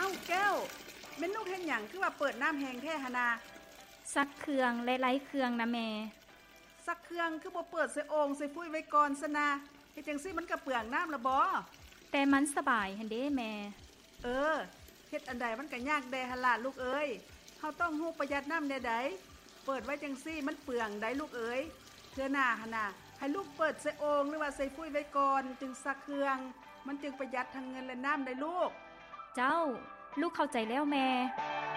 าวแก้วแม่นลูกเฮ็ดหยังคือว่าเปิดน้ำแห้งแท้หนนาซักเครื่องและไร้เครื่องนะแม่ซักเครื่องคือบ่เปิดใส่โอ่งใส่ฟุ้ยไว้ก่อนซะนะเฮ็ดจังซี่มันก็เปลืองน้ำละบ่แต่มันสบายหั่นเด้แม่เฮ็ดอันใดมันก็ยากแดหั่นล่ะลูกเอ้ยเฮาต้องฮู้ประหยัดน้ำแน่ใดเปิดไว้จังซี่มันเปลืองได้ลูกเอ้ยเทื่อหน้าหั่นน่ะให้ลูกเปิดใส่โอ่งหรือว่าใส่ฟุ้ยไว้ก่อนจึงซักเครื่องมันจึงประหยัดทั้งเงินและน้ำได้ลูกเจ้าลูกเข้าใจแล้วแม่